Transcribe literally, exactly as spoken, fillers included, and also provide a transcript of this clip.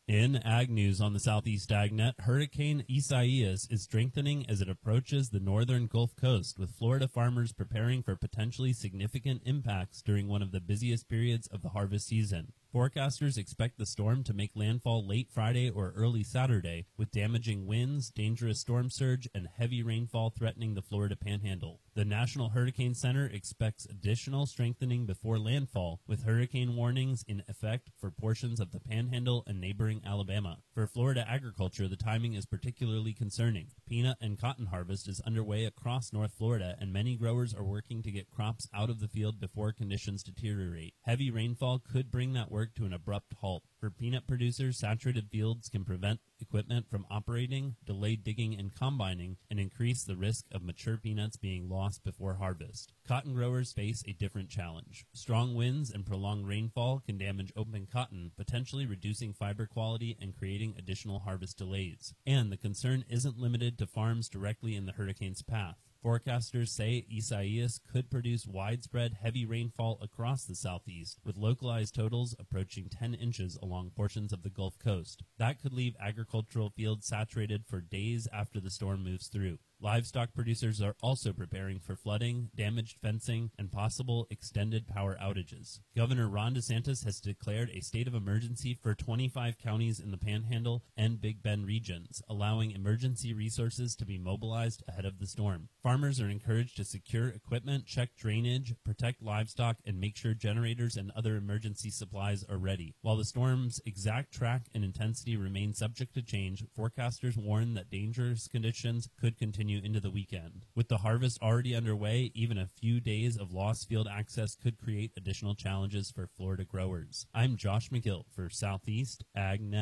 In Ag News on the Southeast AgNet, Hurricane Isaias is strengthening as it approaches the northern Gulf Coast, with Florida farmers preparing for potentially significant impacts during one of the busiest periods of the harvest season. Forecasters expect the storm to make landfall late Friday or early Saturday, with damaging winds, dangerous storm surge, and heavy rainfall threatening the Florida Panhandle. The National Hurricane Center expects additional strengthening before landfall, with hurricane warnings in effect for portions of the Panhandle and neighboring Alabama. For Florida agriculture, the timing is particularly concerning. Peanut and cotton harvest is underway across North Florida, and many growers are working to get crops out of the field before conditions deteriorate. Heavy rainfall could bring that work to an abrupt halt. For peanut producers, saturated fields can prevent equipment from operating, delay digging and combining, and increase the risk of mature peanuts being lost before harvest. Cotton growers face a different challenge. Strong winds and prolonged rainfall can damage open cotton, potentially reducing fiber quality and creating additional harvest delays. And the concern isn't limited to farms directly in the hurricane's path. Forecasters say Isaias could produce widespread heavy rainfall across the southeast, with localized totals approaching ten inches along portions of the Gulf Coast. That could leave agricultural fields saturated for days after the storm moves through. Livestock producers are also preparing for flooding, damaged fencing, and possible extended power outages. Governor Ron DeSantis has declared a state of emergency for twenty-five counties in the Panhandle and Big Bend regions, allowing emergency resources to be mobilized ahead of the storm. Farmers are encouraged to secure equipment, check drainage, protect livestock, and make sure generators and other emergency supplies are ready. While the storm's exact track and intensity remain subject to change, forecasters warn that dangerous conditions could continue into the weekend. With the harvest already underway, even a few days of lost field access could create additional challenges for Florida growers. I'm Josh McGill for Southeast AgNet.